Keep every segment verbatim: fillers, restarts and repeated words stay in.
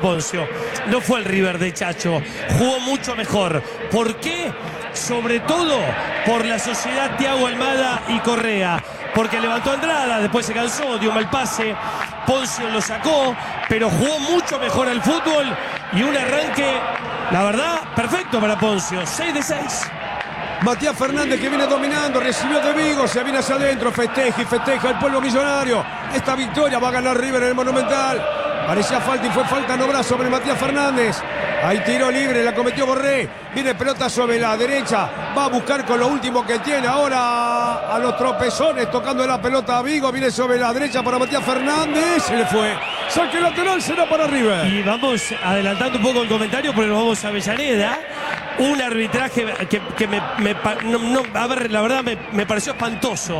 Poncio. No fue el River de Chacho. Jugó mucho mejor. ¿Por qué? Sobre todo por la sociedad Thiago Almada y Correa. Porque levantó Andrada, después se cansó, dio mal pase. Poncio lo sacó, pero jugó mucho mejor al fútbol. Y un arranque, la verdad, perfecto para Poncio. seis de seis. Matías Fernández, que viene dominando, recibió de Vigo, se viene hacia adentro, festeja y festeja el pueblo millonario. Esta victoria va a ganar River en el Monumental. Parecía falta y fue falta, no brazo sobre Matías Fernández. Hay tiro libre, la cometió Borré. Viene pelota sobre la derecha. Va a buscar con lo último que tiene ahora a los tropezones, tocando la pelota a Vigo. Viene sobre la derecha para Matías Fernández. Se le fue. Saque lateral, será para River. Y vamos adelantando un poco el comentario porque nos vamos a Avellaneda. Un arbitraje que, que me, me no, no, a ver, la verdad me, me pareció espantoso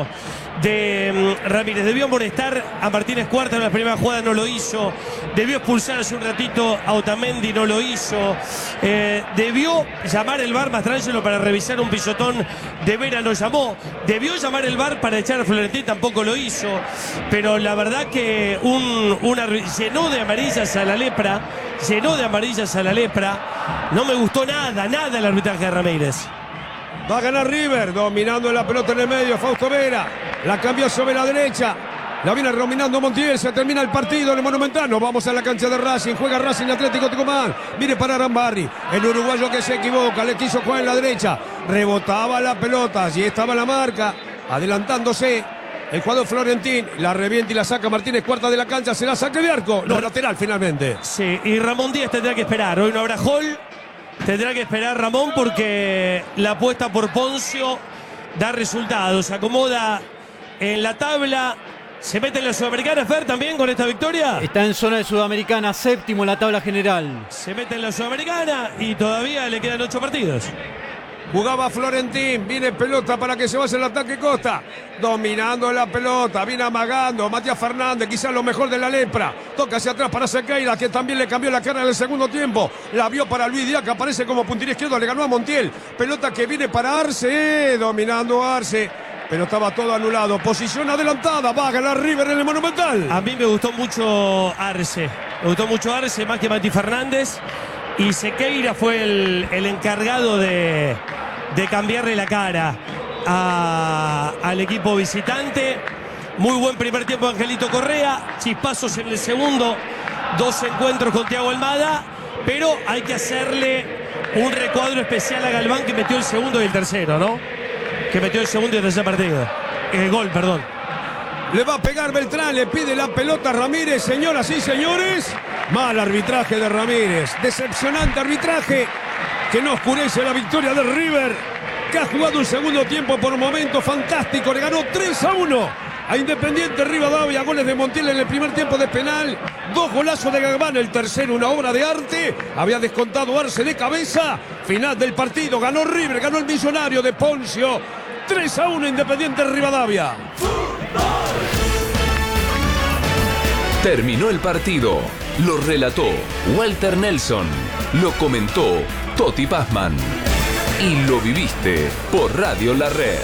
de um, Ramírez. Debió amonestar a Martínez Cuarta en la primera jugada, no lo hizo. Debió expulsar hace un ratito a Otamendi, no lo hizo. Eh, debió llamar el V A R Mastrangelo para revisar un pisotón, de Vera no llamó. Debió llamar el V A R para echar a Florentín, tampoco lo hizo. Pero la verdad que un, una, llenó de amarillas a la lepra, llenó de amarillas a la lepra. No me gustó nada, nada el arbitraje de Ramírez. Va a ganar River, dominando la pelota en el medio, Fausto Vera. La cambió sobre la derecha. La viene dominando Montiel, se termina el partido en el Monumental. Nos vamos a la cancha de Racing, juega Racing Atlético Tucumán. Viene para Arambarri, el uruguayo que se equivoca, le quiso jugar en la derecha. Rebotaba la pelota, allí estaba la marca, adelantándose. El jugador Florentín la revienta y la saca Martínez Cuarta de la cancha, será saque de arco. No, lateral finalmente. Sí, y Ramón Díaz tendrá que esperar. Hoy no habrá gol. Tendrá que esperar Ramón porque la apuesta por Poncio da resultados. Se acomoda en la tabla. ¿Se mete en la Sudamericana, Fer, también con esta victoria? Está en zona de Sudamericana, séptimo en la tabla general. Se mete en la Sudamericana y todavía le quedan ocho partidos. Jugaba Florentín, viene pelota para que se vaya el ataque Costa. Dominando la pelota, viene amagando. Matías Fernández, quizás lo mejor de la lepra. Toca hacia atrás para Sequeira, que también le cambió la cara en el segundo tiempo. La vio para Luis Díaz, que aparece como puntero izquierdo, le ganó a Montiel. Pelota que viene para Arce, eh, dominando Arce. Pero estaba todo anulado. Posición adelantada, va a ganar River en el Monumental. A mí me gustó mucho Arce. Me gustó mucho Arce, más que Mati Fernández. Y Sequeira fue el, el encargado de, de cambiarle la cara a, al equipo visitante. Muy buen primer tiempo de Angelito Correa. Chispazos en el segundo. Dos encuentros con Thiago Almada. Pero hay que hacerle un recuadro especial a Galván, que metió el segundo y el tercero, ¿no? Que metió el segundo y el tercer partido. El gol, perdón. Le va a pegar Beltrán, le pide la pelota a Ramírez, señoras y señores. Mal arbitraje de Ramírez. Decepcionante arbitraje que no oscurece la victoria de River, que ha jugado un segundo tiempo por momento fantástico. Le ganó tres a uno a Independiente Rivadavia. Goles de Montiel en el primer tiempo de penal. Dos golazos de Galván, el tercero una obra de arte. Había descontado Arce de cabeza. Final del partido, ganó River, ganó el Millonario de Poncio. tres a uno Independiente Rivadavia. Terminó el partido. Lo relató Walter Nelson. Lo comentó Toti Pazman. Y lo viviste por Radio La Red.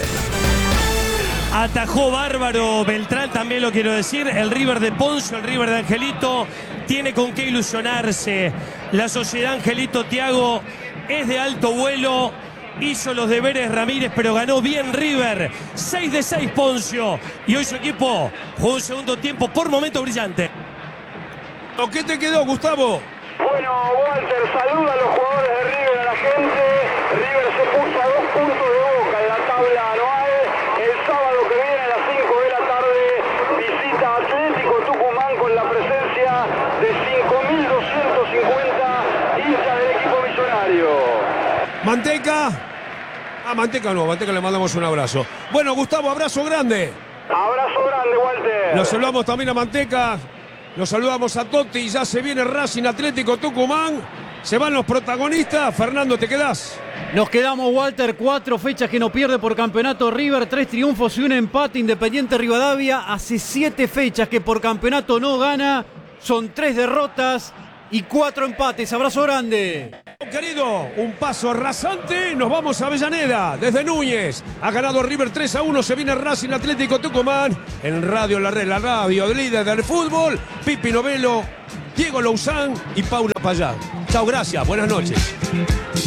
Atajó bárbaro Beltrán, también lo quiero decir. El River de Poncio, el River de Angelito, tiene con qué ilusionarse. La sociedad Angelito Thiago es de alto vuelo. Hizo los deberes Ramírez, pero ganó bien River. seis de seis Poncio. Y hoy su equipo jugó un segundo tiempo por momento brillante. ¿Qué te quedó, Gustavo? Bueno, Walter, saluda a los jugadores de River, a la gente. River se puso a dos puntos de Boca en la tabla anual. El sábado que viene a las cinco de la tarde visita Atlético Tucumán con la presencia de cinco mil doscientos cincuenta hinchas del equipo millonario. Manteca. Ah, Manteca no, Manteca le mandamos un abrazo. Bueno, Gustavo, abrazo grande. Abrazo grande, Walter. Nos saludamos también a Manteca. Nos saludamos a Totti. Ya se viene Racing Atlético Tucumán. Se van los protagonistas. Fernando, ¿te quedás? Nos quedamos, Walter, cuatro fechas que no pierde por campeonato River, tres triunfos y un empate. Independiente Rivadavia hace siete fechas que por campeonato no gana. Son tres derrotas y cuatro empates. Abrazo grande. Querido, un paso rasante. Nos vamos a Avellaneda. Desde Núñez ha ganado River tres a uno. Se viene Racing Atlético Tucumán en Radio La Red, la radio de líder del fútbol. Pipi Novelo Diego Louzán y Paula Payá. Chao, gracias, buenas noches.